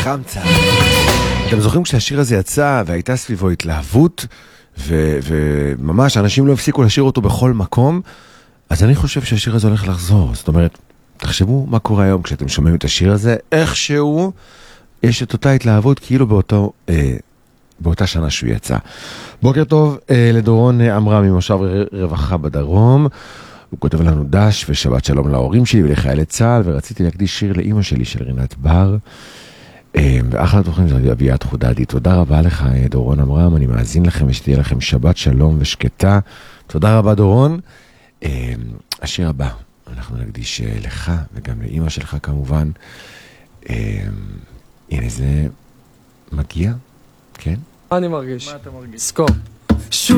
חמצה. אתם זוכרים כשהשיר הזה יצא והייתה סביבו התלהבות, וממש אנשים לא הפסיקו לשיר אותו בכל מקום, אז אני חושב שהשיר הזה הולך לחזור. זאת אומרת, תחשבו מה קורה היום כשאתם שומעים את השיר הזה, איכשהו יש את אותה התלהבות כאילו באותה שנה שהוא יצא. בוקר טוב לדורון עמרם ממושב רווחה בדרום. הוא כותב לנו דש ושבת שלום להורים שלי ולחיילי צה"ל, ורציתי להקדיש שיר לאמא שלי של רינת בר. ואחלה תוכנים זאת אביעד חודדי. תודה רבה לך דורון עמרם, אני מאזין לכם ושתהיה לכם שבת שלום ושקטה. תודה רבה דורון. השיר הבא אנחנו נקדיש לך וגם לאמא שלך כמובן. הנה זה מגיע, כן? מה אני מרגיש? מה אתה מרגיש? סקור.